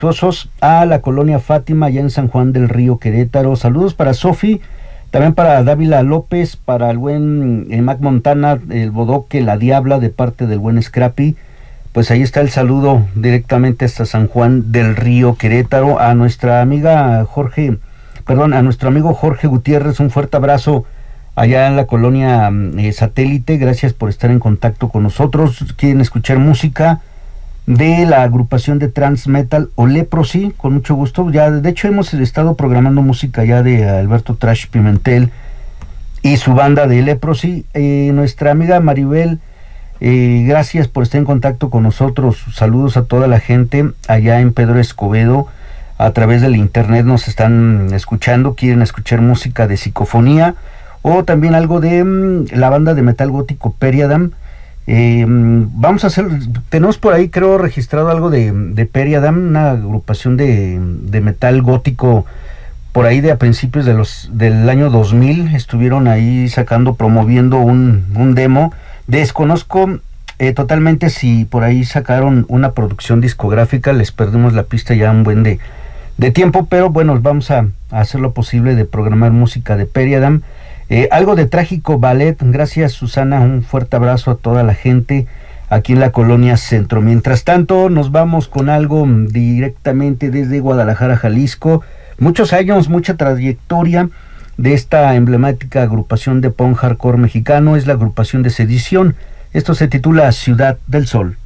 a la colonia Fátima, allá en San Juan del Río, Querétaro. Saludos para Sofi, también para Dávila López, para el buen Mac Montana, el Bodoque, la Diabla, de parte del buen Scrappy. Pues ahí está el saludo directamente hasta San Juan del Río, Querétaro. A nuestra amiga a nuestro amigo Jorge Gutiérrez, un fuerte abrazo allá en la colonia Satélite. Gracias por estar en contacto con nosotros. ¿Quieren escuchar música de la agrupación de Trans Metal o Leprosy? Con mucho gusto. Ya, de hecho, hemos estado programando música ya de Alberto Trash Pimentel y su banda de Leprosy. Nuestra amiga Maribel, gracias por estar en contacto con nosotros. Saludos a toda la gente allá en Pedro Escobedo. A través del internet nos están escuchando, quieren escuchar música de Psicofonía o también algo de la banda de metal gótico Periadam. Vamos a hacer, tenemos por ahí creo registrado algo de Periadam, una agrupación de metal gótico por ahí de a principios del año 2000. Estuvieron ahí promoviendo un demo. Desconozco totalmente si por ahí sacaron una producción discográfica, les perdimos la pista ya un buen de tiempo, pero bueno, vamos a hacer lo posible de programar música de Periadam. Algo de Trágico Ballet. Gracias, Susana, un fuerte abrazo a toda la gente aquí en la colonia Centro. Mientras tanto, nos vamos con algo directamente desde Guadalajara, Jalisco. Muchos años, mucha trayectoria de esta emblemática agrupación de punk hardcore mexicano es la agrupación de Sedición. Esto se titula Ciudad del Sol.